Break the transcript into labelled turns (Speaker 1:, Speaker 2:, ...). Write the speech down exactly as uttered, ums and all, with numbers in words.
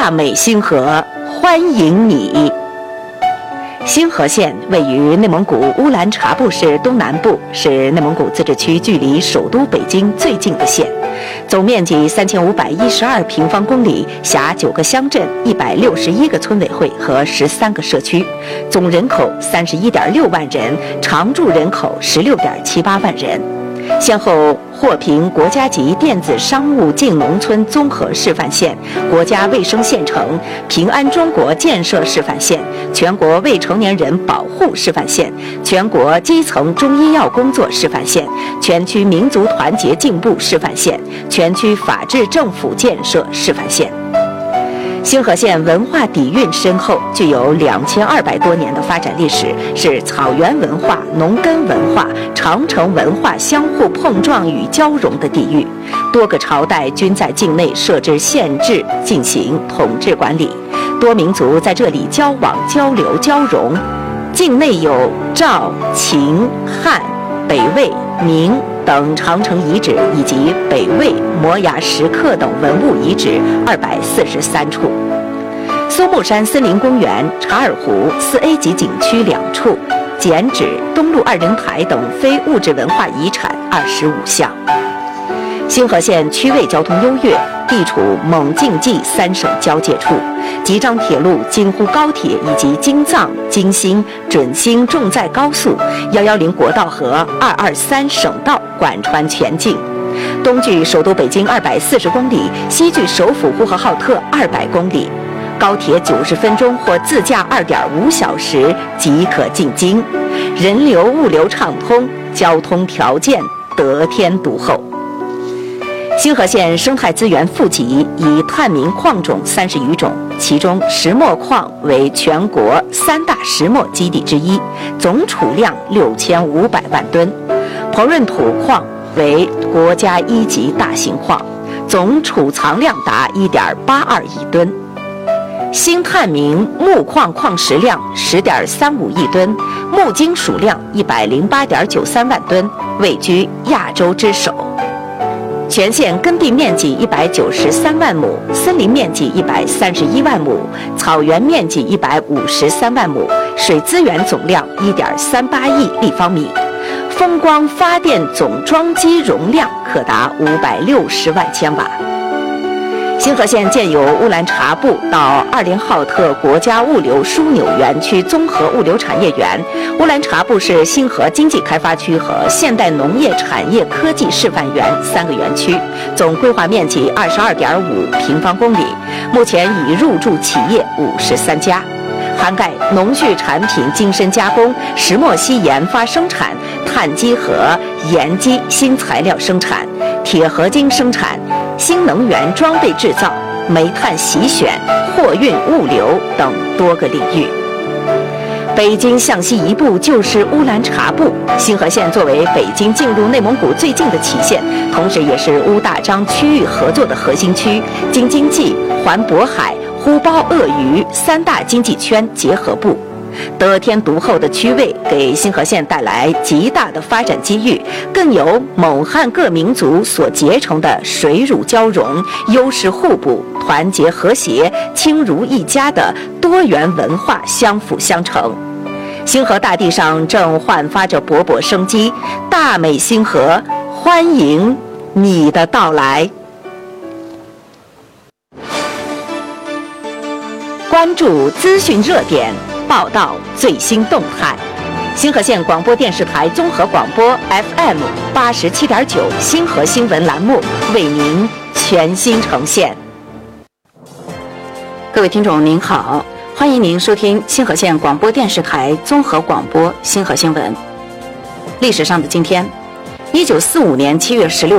Speaker 1: 大美星河欢迎你。星河县位于内蒙古乌兰察布市东南部，是内蒙古自治区距离首都北京最近的县，总面积三千五百一十二平方公里，辖九个乡镇、一百六十一个村委会和十三个社区，总人口三十一点六万人，常住人口十六点七八万人。先后获评国家级电子商务进农村综合示范县、国家卫生县城、平安中国建设示范县、全国未成年人保护示范县、全国基层中医药工作示范县、全区民族团结进步示范县、全区法治政府建设示范县。星河县文化底蕴深厚，具有两千二百多年的发展历史，是草原文化、农耕文化、长城文化相互碰撞与交融的地域。多个朝代均在境内设置县治进行统治管理，多民族在这里交往、交流、交融。境内有赵、秦、汉、北魏、明等长城遗址，以及北魏摩崖石刻等文物遗址二百四十三处，松木山森林公园、查尔湖四 A 级景区两处，剪纸、东路二人台等非物质文化遗产二十五项。星河县区位交通优越，地处蒙晋冀三省交界处，吉张铁路、京沪高铁以及京藏、京新、准新重载高速、一一零国道和二二三省道贯穿全境。东距首都北京二百四十公里，西距首府呼和浩特二百公里，高铁九十分钟或自驾二点五小时即可进京，人流物流畅通，交通条件得天独厚。星河县生态资源富集，以探明矿种三十余种，其中石墨矿为全国三大石墨基地之一，总储量六千五百万吨；膨润土矿为国家一级大型矿，总储藏量达一点八二亿吨；新探明木矿矿石量十点三五亿吨，木金属量一百零八点九三万吨，位居亚洲之首。全县耕地面积一百九十三万亩，森林面积一百三十一万亩，草原面积一百五十三万亩，水资源总量一点三八亿立方米，风光发电总装机容量可达五百六十万千瓦。星河县建有乌兰察布到二连浩特国家物流枢纽园区综合物流产业园，乌兰察布市星河经济开发区和现代农业产业科技示范园三个园区，总规划面积二十二点五平方公里，目前已入驻企业五十三家，涵盖农畜产品精深加工、石墨烯研发生产、碳基和盐基新材料生产、铁合金生产、新能源装备制造、煤炭洗选、货运物流等多个领域。北京向西一步就是乌兰察布，星河县作为北京进入内蒙古最近的起县，同时也是乌大张区域合作的核心区，京津冀、环渤海、呼包鄂渝三大经济圈结合部。得天独厚的区位给星河县带来极大的发展机遇，更有蒙汉各民族所结成的水乳交融、优势互补、团结和谐、亲如一家的多元文化相辅相成。星河大地上正焕发着勃勃生机，大美星河欢迎你的到来。关注资讯热点，报道最新动态。星河县广播电视台综合广播 F M 八十七点九星河新闻栏目为您全新呈现。各位听众您好，欢迎您收听星河县广播电视台综合广播星河新闻。历史上的今天，一九四五年七月十六